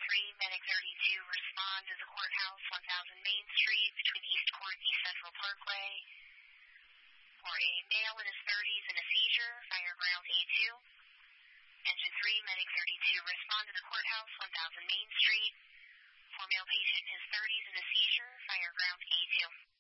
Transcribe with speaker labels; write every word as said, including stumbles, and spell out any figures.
Speaker 1: three, Medic thirty-two, respond to the courthouse, one thousand Main Street, between East Court and East Central Parkway. For a male in his thirties and a seizure, fire ground A two. Engine three, Medic thirty-two, respond to the courthouse, one thousand Main Street. For male patient in his thirties and a seizure, fire ground A two.